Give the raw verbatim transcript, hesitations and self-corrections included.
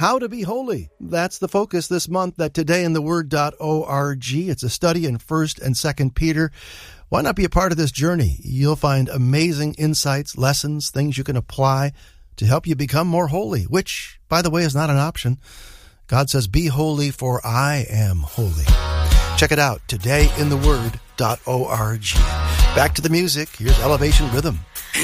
How to be holy. That's the focus this month at today in the word dot org. It's a study in First and Second Peter. Why not be a part of this journey? You'll find amazing insights, lessons, things you can apply to help you become more holy, which, by the way, is not an option. God says, be holy, for I am holy. Check it out, today in the word dot org. Back to the music. Here's Elevation Rhythm.